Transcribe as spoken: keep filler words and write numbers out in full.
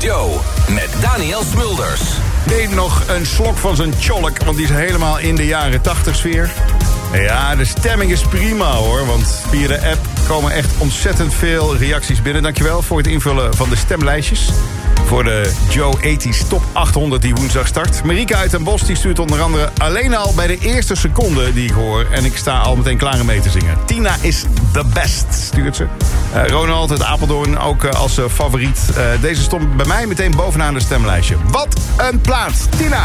Show met Daniel Smulders. Neem nog een slok van zijn tjolk, want die is helemaal in de jaren tachtig sfeer. Ja, de stemming is prima hoor, want via de app komen echt ontzettend veel reacties binnen. Dankjewel voor het invullen van de stemlijstjes. Voor de Joe tachtig Top achthonderd die woensdag start. Marieke uit Den Bosch die stuurt onder andere alleen al bij de eerste seconde die ik hoor. En ik sta al meteen klaar om mee te zingen. Tina is the best, stuurt ze. Uh, Ronald uit Apeldoorn ook uh, als uh, favoriet. Uh, deze stond bij mij meteen bovenaan de stemlijstje. Wat een plaat, Tina!